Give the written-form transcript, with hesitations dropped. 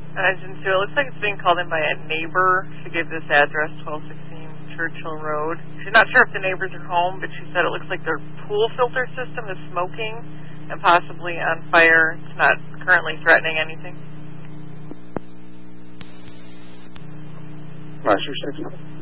Engine 2, it looks like it's being called in by a neighbor. She gave this address, 1216 Churchill Road. She's not sure if the neighbors are home, but she said it looks like their pool filter system is smoking and possibly on fire. It's not currently threatening anything. Roger, 6.